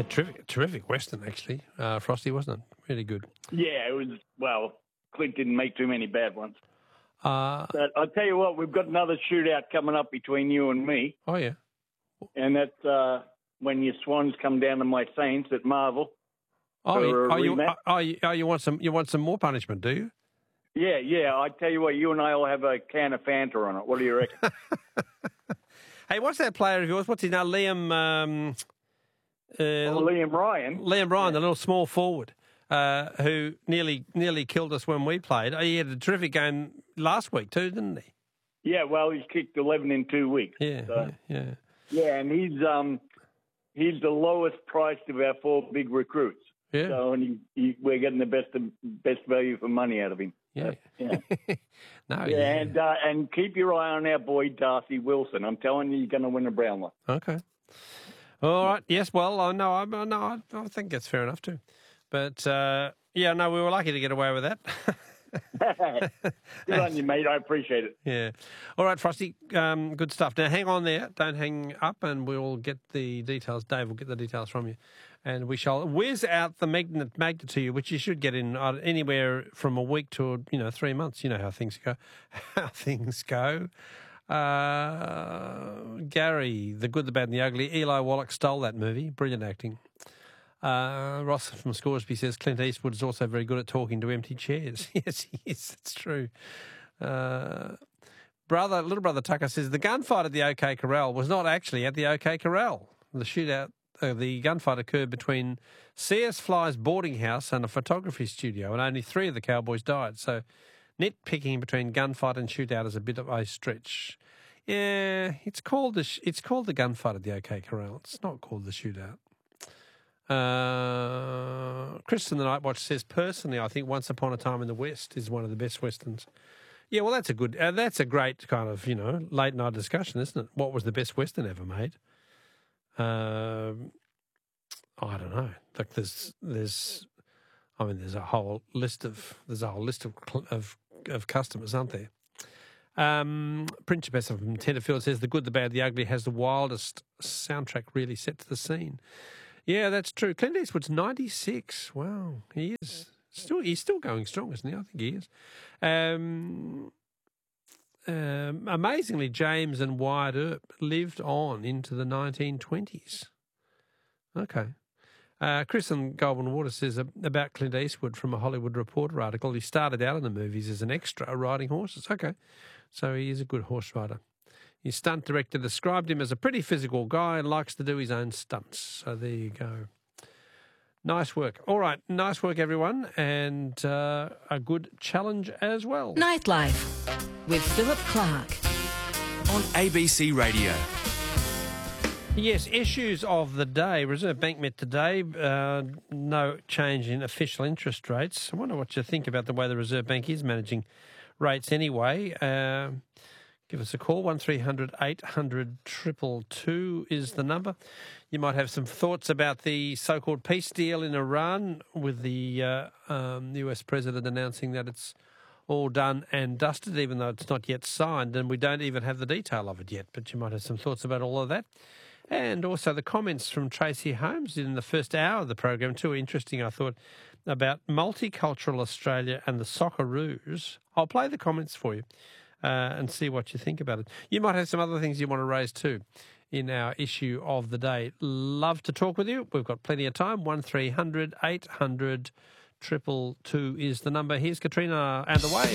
A terrific Western, actually, Frosty, wasn't it? Really good. Yeah, it was, well, Clint didn't make too many bad ones. But I'll tell you what, we've got another shootout coming up between you and me. Oh, yeah. And that's when your Swans come down to my Saints at Marvel. You want some more punishment, do you? Yeah. I tell you what, you and I will have a can of Fanta on it. What do you reckon? Hey, what's that player of yours? What's his name? Liam Ryan. Liam Ryan, the little small forward, who nearly killed us when we played. He had a terrific game last week too, didn't he? Yeah, well, he's kicked 11 in 2 weeks. Yeah. Yeah, and he's the lowest priced of our 4 big recruits. Yeah. So, and we're getting the best value for money out of him. Yeah. And keep your eye on our boy Darcy Wilson. I'm telling you, you're going to win a Brownlow. Okay. All right. Yes. Well, I think that's fair enough too. But we were lucky to get away with that. Good on you, mate. I appreciate it. Yeah. All right, Frosty. Good stuff. Now, hang on there. Don't hang up, and we'll get the details. Dave will get the details from you, and we shall whiz out the magnet to you, which you should get in anywhere from a week to 3 months. You know how things go. Gary, The Good, the Bad and the Ugly. Eli Wallach stole that movie. Brilliant acting. Ross from Scoresby says Clint Eastwood is also very good at talking to empty chairs. Yes, he is. That's true. Little brother Tucker says the gunfight at the OK Corral was not actually at the OK Corral. The shootout, the gunfight occurred between C.S. Fly's boarding house and a photography studio, and only 3 of the cowboys died. So nitpicking between gunfight and shootout is a bit of a stretch. Yeah, it's called the gunfight at the OK Corral. It's not called the shootout. Chris in the Night Watch says, personally, I think Once Upon a Time in the West is one of the best Westerns. Yeah, well, that's a great kind of, late night discussion, isn't it? What was the best Western ever made? I don't know. Like there's a whole list of customers, aren't there? Principessa from Tenterfield says, The Good, the Bad, the Ugly has the wildest soundtrack really set to the scene. Yeah, that's true. Clint Eastwood's 96. Wow, he is he's still going strong, isn't he? I think he is. Amazingly, James and Wyatt Earp lived on into the 1920s. Okay. Chris in Goulburn Water says about Clint Eastwood from a Hollywood Reporter article. He started out in the movies as an extra riding horses. Okay, so he is a good horse rider. His stunt director described him as a pretty physical guy and likes to do his own stunts. So there you go. Nice work. All right, nice work, everyone, and a good challenge as well. Nightlife with Philip Clark on ABC Radio. Yes, issues of the day. Reserve Bank met today. No change in official interest rates. I wonder what you think about the way the Reserve Bank is managing rates anyway. Give us a call, 1300 800 222 is the number. You might have some thoughts about the so-called peace deal in Iran with the US president announcing that it's all done and dusted, even though it's not yet signed, and we don't even have the detail of it yet. But you might have some thoughts about all of that. And also the comments from Tracy Holmes in the first hour of the program, too interesting, I thought, about multicultural Australia and the Socceroos. I'll play the comments for you. And see what you think about it. You might have some other things you want to raise too in our issue of the day. Love to talk with you. We've got plenty of time. 1300 800 222 is the number. Here's Katrina and the Waves.